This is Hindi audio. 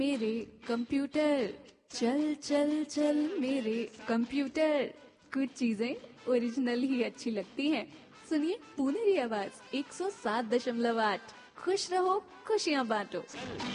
मेरे कंप्यूटर, चल चल चल मेरे कंप्यूटर। कुछ चीजें ओरिजिनल ही अच्छी लगती हैं। सुनिए पुनेरी आवाज 107.8। खुश रहो, खुशियां बांटो।